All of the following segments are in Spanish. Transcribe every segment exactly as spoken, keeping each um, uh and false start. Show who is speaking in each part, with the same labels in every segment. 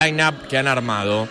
Speaker 1: line-up que han armado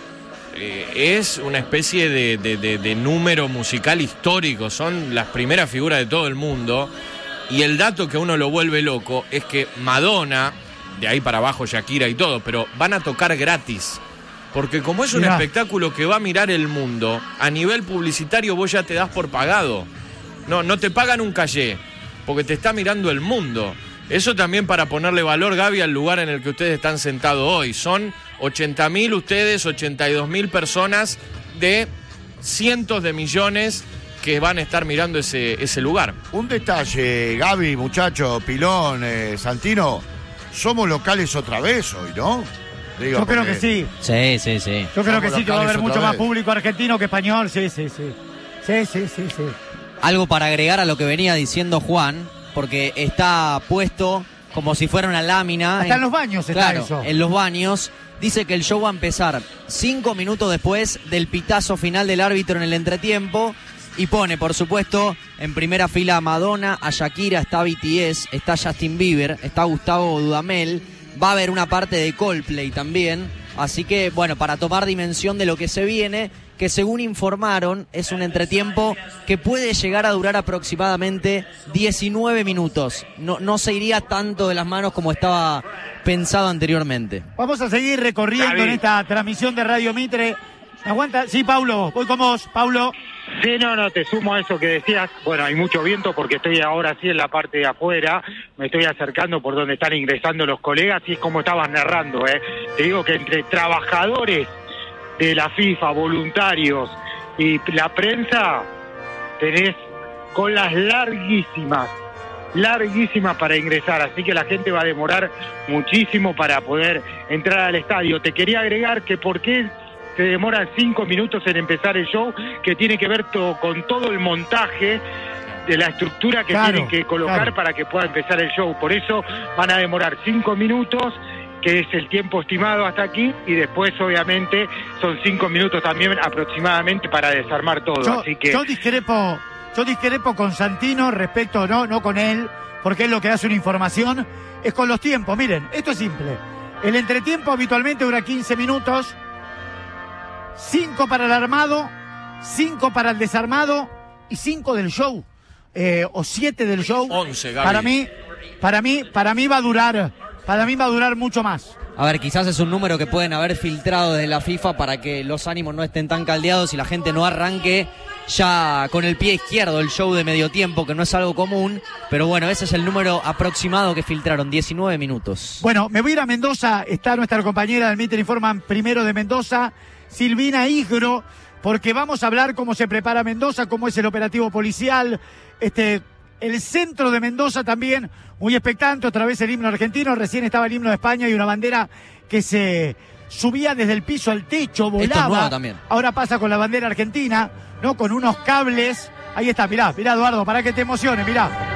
Speaker 1: eh, es una especie de, de, de, de número musical histórico. Son las primeras figuras de todo el mundo. Y el dato que a uno lo vuelve loco es que Madonna, de ahí para abajo Shakira y todo, pero van a tocar gratis. Porque como es un Mirá. espectáculo que va a mirar el mundo, a nivel publicitario vos ya te das por pagado. No, no te pagan un callé, porque te está mirando el mundo. Eso también para ponerle valor, Gaby, al lugar en el que ustedes están sentados hoy. Son ochenta mil ustedes, ochenta y dos mil personas de cientos de millones que van a estar mirando ese, ese lugar.
Speaker 2: Un detalle, Gaby, muchacho, Pilón, eh, Santino, somos locales otra vez hoy, ¿no? Digo,
Speaker 3: Yo creo
Speaker 2: porque...
Speaker 3: que sí.
Speaker 4: Sí, sí, sí.
Speaker 3: Yo creo que sí, que va a haber mucho
Speaker 2: vez.
Speaker 3: más público argentino que español. Sí, sí, sí. Sí, sí, sí, sí.
Speaker 4: Algo para agregar a lo que venía diciendo Juan, porque está puesto como si fuera una lámina.
Speaker 3: Hasta en, en los baños está
Speaker 4: claro,
Speaker 3: eso.
Speaker 4: En los baños. Dice que el show va a empezar cinco minutos después del pitazo final del árbitro en el entretiempo. Y pone, por supuesto, en primera fila a Madonna, a Shakira, está B T S, está Justin Bieber, está Gustavo Dudamel. Va a haber una parte de Coldplay también. Así que, bueno, para tomar dimensión de lo que se viene, que según informaron, es un entretiempo que puede llegar a durar aproximadamente diecinueve minutos. No, no se iría tanto de las manos como estaba pensado anteriormente.
Speaker 3: Vamos a seguir recorriendo David. en esta transmisión de Radio Mitre. ¿Me aguanta? Sí, Paulo, voy con vos, Paulo.
Speaker 5: Sí, no, no, te sumo a eso que decías. Bueno, hay mucho viento porque estoy ahora sí en la parte de afuera. Me estoy acercando por donde están ingresando los colegas y es como estabas narrando, ¿eh? Te digo que entre trabajadores de la FIFA, voluntarios y la prensa, tenés colas larguísimas, larguísimas para ingresar. Así que la gente va a demorar muchísimo para poder entrar al estadio. Te quería agregar que por qué se demoran cinco minutos en empezar el show, que tiene que ver to- con todo el montaje de la estructura que
Speaker 3: claro,
Speaker 5: tienen que colocar
Speaker 3: claro.
Speaker 5: para que pueda empezar el show. Por eso van a demorar cinco minutos, que es el tiempo estimado hasta aquí, y después obviamente son cinco minutos también aproximadamente para desarmar todo.
Speaker 3: Yo,
Speaker 5: Así que
Speaker 3: yo discrepo, yo discrepo con Santino respecto, no, no con él, porque es lo que hace una información, es con los tiempos. Miren, esto es simple. El entretiempo habitualmente dura quince minutos. Cinco para el armado, cinco para el desarmado y cinco del show, eh, o siete del show.
Speaker 1: once, Gaby.
Speaker 3: Para mí, para mí, para mí va a durar, para mí va a durar mucho más.
Speaker 4: A ver, quizás es un número que pueden haber filtrado desde la FIFA para que los ánimos no estén tan caldeados y la gente no arranque ya con el pie izquierdo el show de medio tiempo, que no es algo común. Pero bueno, ese es el número aproximado que filtraron, diecinueve minutos.
Speaker 3: Bueno, me voy a ir a Mendoza, está nuestra compañera del Mitre Informan primero de Mendoza, Silvina Isgro, porque vamos a hablar cómo se prepara Mendoza, cómo es el operativo policial, este, el centro de Mendoza también, muy expectante, otra vez el himno argentino, recién estaba el himno de España y una bandera que se subía desde el piso al techo, volaba.
Speaker 4: Esto es nuevo también.
Speaker 3: Ahora pasa con la bandera argentina, ¿no? Con unos cables, ahí está, mirá, mirá Eduardo, para que te emociones, mirá.